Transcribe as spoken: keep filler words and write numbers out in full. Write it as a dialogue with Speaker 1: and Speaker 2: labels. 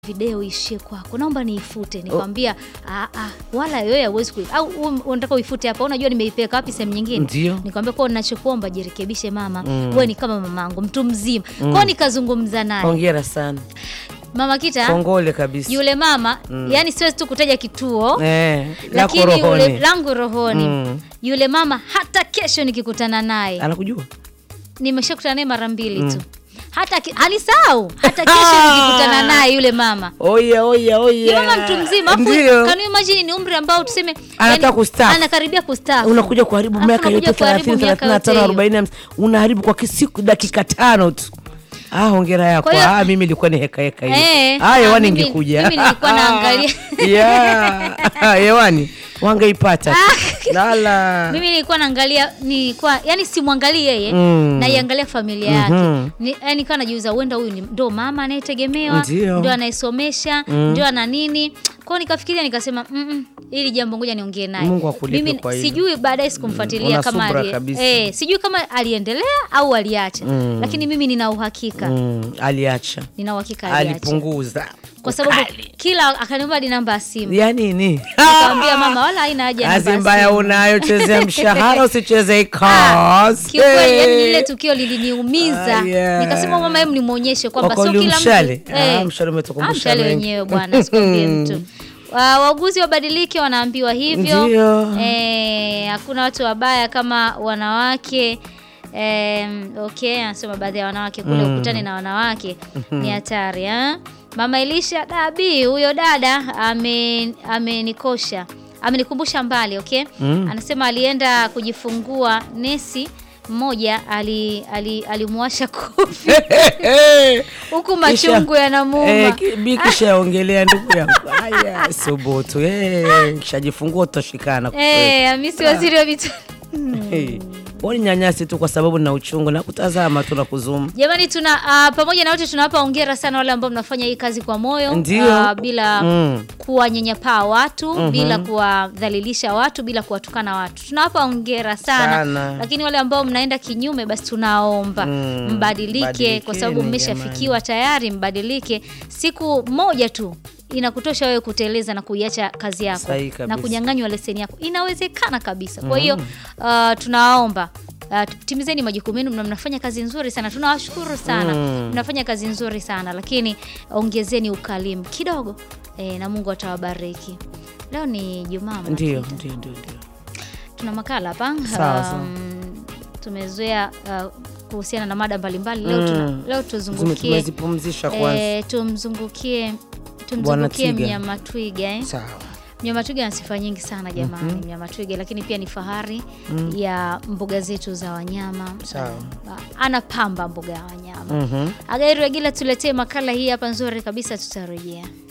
Speaker 1: video ishie kwako, naomba niifute. Nikamwambia ah ah, wala wewe huwezi ku au unataka uifute hapa, unajua nimeipeka wapi sehemu nyingine. Nikamwambia kwa ninachokuomba jirekebishe mama, mm. wewe ni kama mamangu mtu mzima. Mm. Kwa nikazungumza naye.
Speaker 2: Hongera sana
Speaker 1: Mama Kita,
Speaker 2: kongole kabisa.
Speaker 1: Yule mama, mm. yani siwezi tu kutaja kituo,
Speaker 2: eh,
Speaker 1: lakini yule langu rohoni. Mm. Yule mama hata kesho nikikutana naye.
Speaker 2: Anakujua?
Speaker 1: Nimeshakutana naye mara mbili mm. tu. Hata alisahau hata kesho nikikutana naye yule mama.
Speaker 2: Oya oya oya.
Speaker 1: Yule mama mtu mzima, can you imagine ni umri ambao tuseme
Speaker 2: anataka kustaafu.
Speaker 1: Anakaribia kustaafu.
Speaker 2: Unakuja kuharibu miaka yote thelathini, thelathini na tano, arobaini, unaharibu kwa siku dakika tano tu. Ah, hongera yako. Ah, mimi nilikuwa ni heka heka hiyo. Eh, ah, hewani ingekuja.
Speaker 1: Mimi nilikuwa naangalia.
Speaker 2: Yeah. Hewani wangeipata. Lala.
Speaker 1: Mimi nilikuwa naangalia, nilikuwa yani simwangalie yeye, mm. na iangalia familia yake. Mm -hmm. Ni yani kana najiuza uenda huyu ndo mama anayetegemewa, ndo anaisomesha, mm. ndo ana nini. Kwa nikafikiria nikasema, mm -mm, ili jambo ngoja niongee naye. Mimi sijui baadaye sikumfuatilia mm. kama ali, eh sijui kama aliendelea au aliacha. Mm. Lakini mimi nina uhakika.
Speaker 2: Mm. Aliacha.
Speaker 1: Nina uhakika aliacha.
Speaker 2: Alipunguza.
Speaker 1: Kwa sababu kila akaniomba hadi namba ya simu.
Speaker 2: Ya nini?
Speaker 1: Nikamwambia mama wala haina haja namba ya simu.
Speaker 2: Azimba unayo chezea mshahara usicheze cost.
Speaker 1: Kiukweli yani ile tukio liliniumiza. Ah, yeah. Nikasema mama hebu nimuonyeshe kwamba sio kila mtu.
Speaker 2: Eh, mshale umetokumbusha
Speaker 1: mshale wenyewe bwana, sikwambie mtu. Wauguzi wabadilike wanaambiwa hivyo. Eh, hakuna watu wabaya kama wanawake. Eh, okay, anasema baadhi ya wanawake kule mm. ukutane na wanawake ni hatari, eh? Mama Elisha Dabi, huyo dada ame amenikosha. Amenikumbusha mbali, okay? Mm. Anasema alienda kujifungua, nesi mmoja ali alimuasha kofi. Huku machungu yanamuuma.
Speaker 2: Eh, bikisha ongelea ndugu yangu. Haya, subutu. Eh, kishajifungua utashikana.
Speaker 1: Eh, Hamisi waziri wa vitu.
Speaker 2: Wani nyanyasi tu kwa sababu na uchungu na kutazama tu na kuzuma.
Speaker 1: Jamani tuna uh, pamoja na wote tunawapa hongera sana wale ambao mnafanya hii kazi kwa moyo, uh, bila mm. kuwanyanyapaa watu, mm -hmm. bila kuwadhalilisha watu, bila kuwatukana watu. Tunawapa hongera sana. Sana. Lakini wale ambao mnaenda kinyume basi tunaomba mm. mbadilike, kwa sababu mmeshafikiwa tayari, mbadilike. Siku moja tu inakutosha wewe kuteleza na kuiacha kazi yako na kunyang'anywa leseni yako. Inawezekana kabisa. Kwa hiyo uh, tunaomba uh, timizeni majukumu yenu, mnafanya kazi nzuri sana. Tunawashukuru sana. Mm. Mnafanya kazi nzuri sana, lakini ongezeni ukalimu kidogo. E, na Mungu atawabariki. Leo ni Jumaa.
Speaker 2: Ndio, ndio, ndio.
Speaker 1: Tuna makala hapa.
Speaker 2: Sawa.
Speaker 1: Um, tumezoea uh, kuhusiana na mada mbalimbali. Leo tuna leo tuzungukie.
Speaker 2: Tumezipumzisha kwanza.
Speaker 1: Eh, tumzungukie tumzungukie mnyama twiga, eh. Sawa. Mnyama twiga ana sifa nyingi sana jamani. Mm -hmm. Mnyama twiga lakini pia ni fahari mm. ya mbuga zetu za wanyama.
Speaker 2: Sawa.
Speaker 1: Uh, anapamba mbuga ya wanyama.
Speaker 2: Mm -hmm.
Speaker 1: Agairu Agila tuletee makala hii hapa nzuri kabisa, tutarejea.